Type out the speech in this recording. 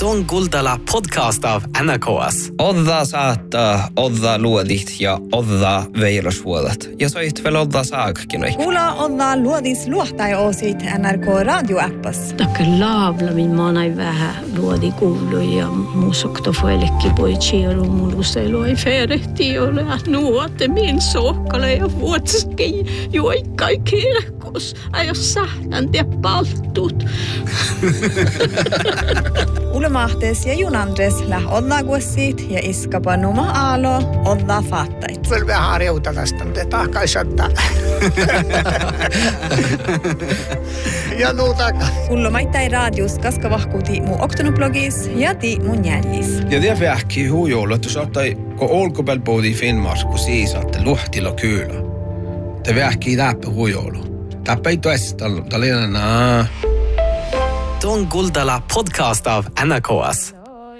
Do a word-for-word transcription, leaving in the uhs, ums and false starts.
Tuon Kuultala podcast av N R K S. Odda saattaa, odda luodit ja odda veilosvuodat. Ja soit veel odda saakkin või? Kuula odda luodis luohtaja-oosit N R K radioäppas. Takke laavlamin maanai vähän luodi kuulu ja muusokto fuelikki poi chielu muluselu ei ferehti ole. Nuote min sohkale ja vuotski juoikkai kirkos. Ajo sähtän ja paltut. Ulemahtes ja Junandres läh odda guossit ja iskapa numa aalo odda faattait. Veel vähän harjouta tästä, mutta tahkai sattaa. Ja nuutaka. Ullomaittai radios kaskavahkuuti mu oktonoblogis ja ti mun jällis. Ja det vähki hujoulu, että saattai, kun olkopääl poodi Finnmark, kun siisaatte luhtilla kyylä. Te vähki täppä hujoulu. Täppä ei toista, tällä ei enää. Tuon Kuultala podcast av N R K S.